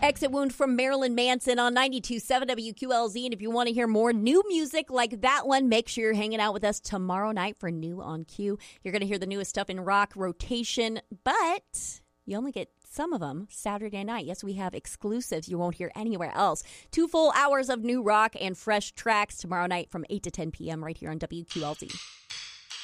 Exit Wound from Marilyn Manson on 92.7 WQLZ. And if you want to hear more new music like that one, make sure you're hanging out with us tomorrow night for New on Q. You're going to hear the newest stuff in rock rotation, but you only get some of them Saturday night. Yes, we have exclusives you won't hear anywhere else. 2 full hours of new rock and fresh tracks tomorrow night from 8 to 10 p.m. right here on WQLZ.